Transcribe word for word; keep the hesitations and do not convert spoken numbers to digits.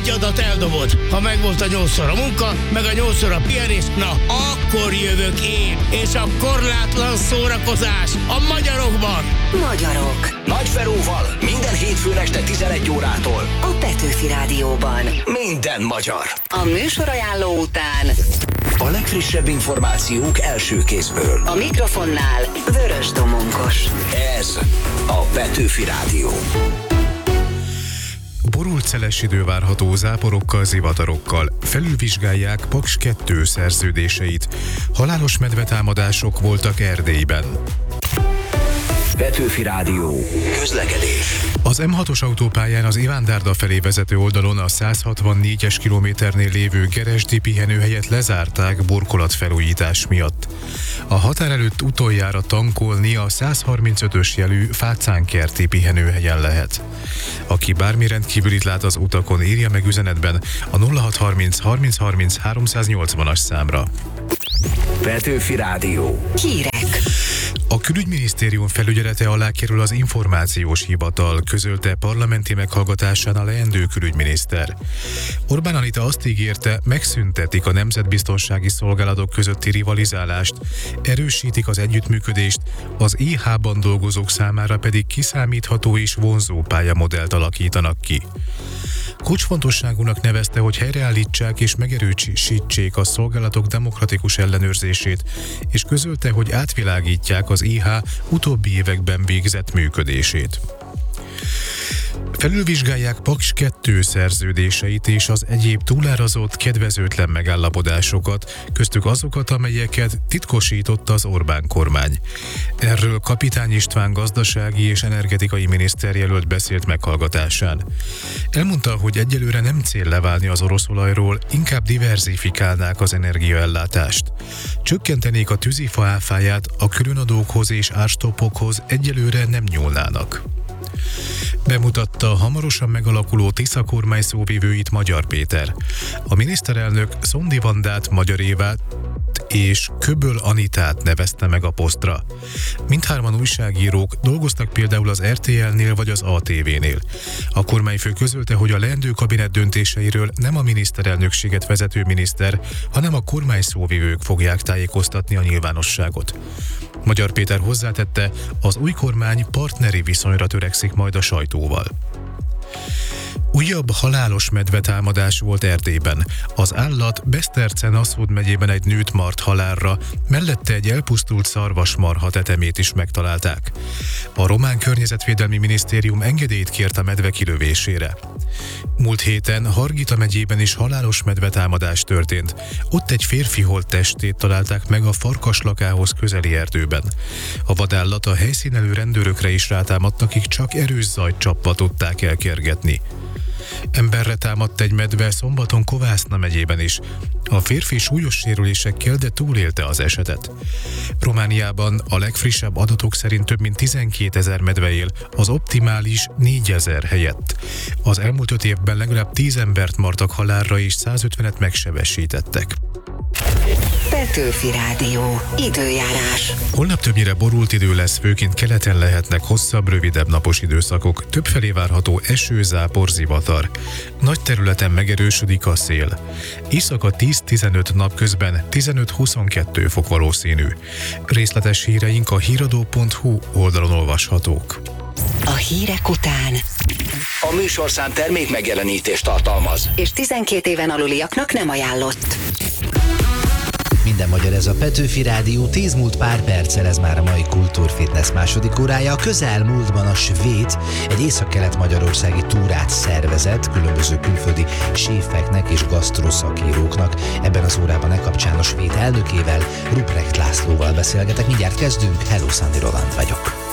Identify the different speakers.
Speaker 1: egy adat eldobod. Ha megvolt a nyolcszor a munka, meg a nyolcszor a pihenés, na akkor jövök én, és a korlátlan szórakozás a magyarokban.
Speaker 2: Magyarok.
Speaker 3: Nagy Feróval minden hétfőn este tizenegy órától.
Speaker 2: A Petőfi Rádióban.
Speaker 3: Minden magyar.
Speaker 2: A műsorajánló után
Speaker 3: A legfrissebb információk első kézből.
Speaker 2: a mikrofonnál Vörös Domonkos.
Speaker 3: Ez a Petőfi Rádió.
Speaker 4: Borult szeles idő várható záporokkal, zivatarokkal. Felülvizsgálják Paks kettő szerződéseit. Halálos medvetámadások voltak Erdélyben.
Speaker 3: Petőfi Rádió. Közlekedés.
Speaker 4: Az M hatos autópályán az Ivándárda felé vezető oldalon a száz hatvannégyes kilométernél lévő Geresdi pihenőhelyet lezárták burkolatfelújítás miatt. A határ előtt utoljára tankolni a száz harmincötös jelű Fácánkerti pihenőhelyen lehet. Aki bármi rendkívülit lát az utakon, írja meg üzenetben a nulla hat harminc harminc harminc háromszáznyolcvanas számra.
Speaker 3: Petőfi Rádió.
Speaker 2: Hírek.
Speaker 4: A külügyminisztérium felügyelete alá kerül az információs hivatal, közölte parlamenti meghallgatásán a leendő külügyminiszter. Orbán Anita azt ígérte, megszüntetik a nemzetbiztonsági szolgálatok közötti rivalizálást, erősítik az együttműködést, az é há-ban dolgozók számára pedig kiszámítható és vonzó pályamodellt alakítanak ki. Kulcsfontosságúnak nevezte, hogy helyreállítsák és megerősítsék a szolgálatok demokratikus ellenőrzését, és közölte, hogy átvilágítják az é há utóbbi években végzett működését. Felülvizsgálják Paks kettő szerződéseit és az egyéb túlárazott, kedvezőtlen megállapodásokat, köztük azokat, amelyeket titkosított az Orbán kormány. Erről Kapitány István gazdasági és energetikai miniszterjelölt beszélt meghallgatásán. Elmondta, hogy egyelőre nem cél leválni az orosz olajról, inkább diverzifikálnák az energiaellátást. Csökkentenék a tűzifa áfáját, a különadókhoz és árstoppokhoz egyelőre nem nyúlnának. Bemutatta a hamarosan megalakuló Tisza kormány szóvivőit Magyar Péter. A miniszterelnök Szondi Vandát, Magyar Évát és Köböl Anitát nevezte meg a posztra. Mindhárman újságírók, dolgoztak például az er té el-nél vagy az á té vé-nél. A kormányfő közölte, hogy a leendő kabinet döntéseiről nem a miniszterelnökséget vezető miniszter, hanem a kormány szóvivők fogják tájékoztatni a nyilvánosságot. Magyar Péter hozzátette, az új kormány partneri viszonyra törekszik majd a sajtóval. Újabb halálos medvetámadás volt Erdélyben. Az állat Beszterce-Naszód megyében egy nőt mart halálra, mellette egy elpusztult szarvasmarha tetemét is megtalálták. A román környezetvédelmi minisztérium engedélyt kért a medve kilövésére. Múlt héten Hargita megyében is halálos medvetámadás történt. Ott egy férfi holttestét találták meg a Farkaslakához közeli erdőben. A vadállat a helyszínelő rendőrökre is rátámadt, akik csak erős zajcsappal tudták elkergetni. Emberre támadt egy medve szombaton Kovászna megyében is. A férfi súlyos sérülésekkel, de túlélte az esetet. Romániában a legfrissebb adatok szerint több mint tizenkétezer medve él, az optimális négyezer helyett. Az elmúlt öt évben legalább tíz embert martak halálra és százötvenet megsebesítettek.
Speaker 2: Petőfi Rádió. Időjárás.
Speaker 4: Holnap többnyire borult idő lesz, főként keleten lehetnek hosszabb, rövidebb napos időszakok. Többfelé várható eső, zápor, zivatar. Nagy területen megerősödik a szél. Éjszaka tíz-tizenöt, napközben tizenöt-huszonkettő fok valószínű. Részletes híreink a híradó pont hu oldalon olvashatók.
Speaker 2: A hírek után
Speaker 3: A műsorszám termék megjelenítést tartalmaz.
Speaker 2: és tizenkét éven aluliaknak nem ajánlott.
Speaker 5: Minden magyar, ez a Petőfi Rádió, tíz múlt pár perccel, ez már a mai Kultúrfitness második órája. A közelmúltban a Svéd egy északkelet-magyarországi túrát szervezett különböző külföldi séfeknek és gasztroszakíróknak. Ebben az órában e kapcsán a Svéd elnökével, Ruprecht Lászlóval beszélgetek. Mindjárt kezdünk, hello, Szandi Roland vagyok.